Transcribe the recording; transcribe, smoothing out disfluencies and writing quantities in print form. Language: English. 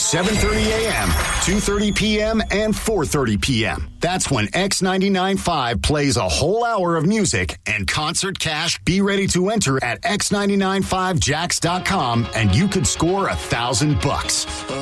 7:30 a.m., 2:30 p.m., and 4:30 p.m. That's when X99.5 plays a whole hour of music and concert cash. Be ready to enter at X995Jacks.com, and you could score $1,000.